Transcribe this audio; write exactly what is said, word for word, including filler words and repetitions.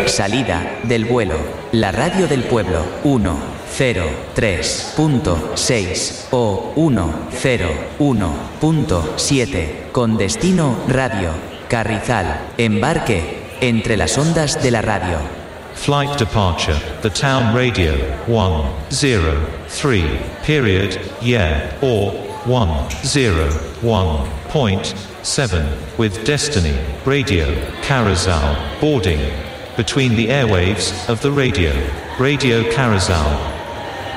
Salida del vuelo. La radio del pueblo. uno cero tres punto seis o uno cero uno punto siete. Con destino radio. Carrizal. Embarque. Entre las ondas de la radio. Flight departure, the town radio, one zero three, period, yeah, or one zero one point seven, with destiny, radio, Carrizal, boarding. Between the airwaves of the radio, Radio Carrizal.